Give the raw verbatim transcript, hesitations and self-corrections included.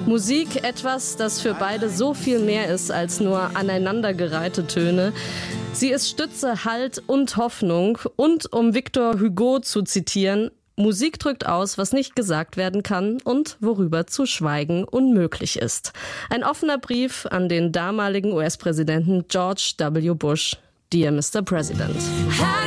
Musik, etwas, das für beide so viel mehr ist als nur aneinandergereihte Töne. Sie ist Stütze, Halt und Hoffnung. Und um Victor Hugo zu zitieren, Musik drückt aus, was nicht gesagt werden kann und worüber zu schweigen unmöglich ist. Ein offener Brief an den damaligen U S-Präsidenten George W. Bush. Dear Mister President.